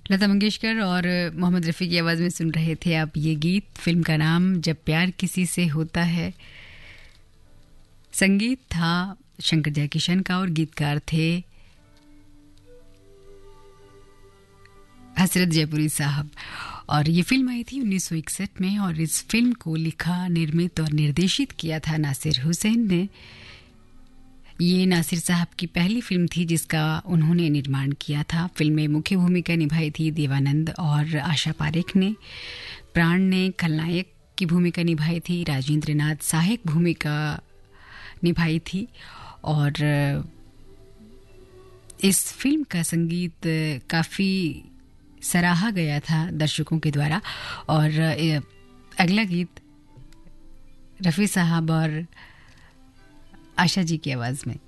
लता मंगेशकर और मोहम्मद रफ़ी की आवाज़ में सुन रहे थे आप ये गीत। फिल्म का नाम जब प्यार किसी से होता है। संगीत था शंकर जयकिशन का और गीतकार थे हसरत जयपुरी साहब। और ये फिल्म आई थी 1961 में और इस फिल्म को लिखा, निर्मित और निर्देशित किया था नासिर हुसैन ने। ये नासिर साहब की पहली फिल्म थी जिसका उन्होंने निर्माण किया था। फिल्म में मुख्य भूमिका निभाई थी देवानंद और आशा पारेख ने। प्राण ने खलनायक की भूमिका निभाई थी। राजेंद्र नाथ सहायक भूमिका निभाई थी। और इस फिल्म का संगीत काफ़ी सराहा गया था दर्शकों के द्वारा। और अगला गीत रफ़ी साहब और आशा जी की आवाज़ में।